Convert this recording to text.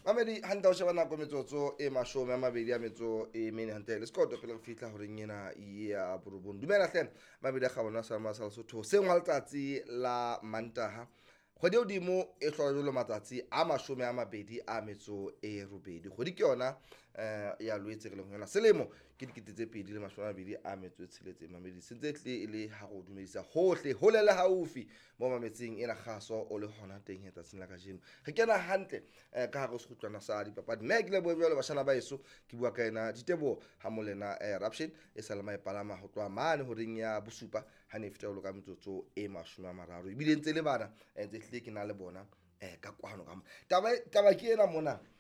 mamedi hanta o sheba nako metsotso e mashome a mabedi a metso e mene hanta le skoto pele go fitla gore nyena ya borobong dumela hle mabedi a gabona sa ma sa Lesotho se ngwa letsatsi la Mantaha kgwedi o dimo e hlolelo matsatsi a mashome a mabedi a metso e robedi kgwedi ke yona ya loetse re le ngwana selemo ke dikete pedi le mashome a mabedi a metso e tsheletseng mamedi sentse tle ile ha go dumedisa hohle holele haufi mo mametseng ena kgaso o le hona teng he tsatsing la kajeno re kena hantle ka go sekhutlwana sa dipapadi mme ke le boebelo bashana ba eso ke bua ka ena ditebo ha molena eruption e sa le maipalama ho tloa mane ho reng ya bosupa ha ne feta lo ka metsotso e mashome a mararo e bile ntse le bana ntse hle ke na le bona ka kwano ka taba ke ena mona